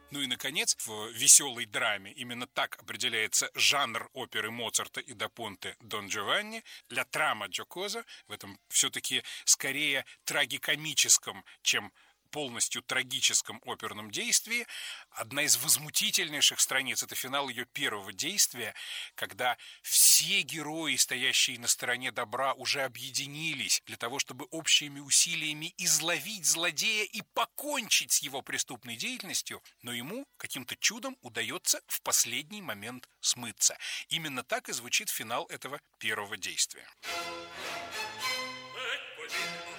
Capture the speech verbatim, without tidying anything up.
Ну и, наконец, в веселой драме именно так определяется жанр оперы Моцарта и да Понте «Дон Джованни» «Ля трама джокоза», в этом все-таки скорее трагикомическом, чем полностью трагическом оперном действии. Одна из возмутительнейших страниц – это финал ее первого действия, когда все герои, стоящие на стороне добра, уже объединились для того, чтобы общими усилиями изловить злодея и покончить с его преступной деятельностью, но ему каким-то чудом удается в последний момент смыться. Именно так и звучит финал этого первого действия.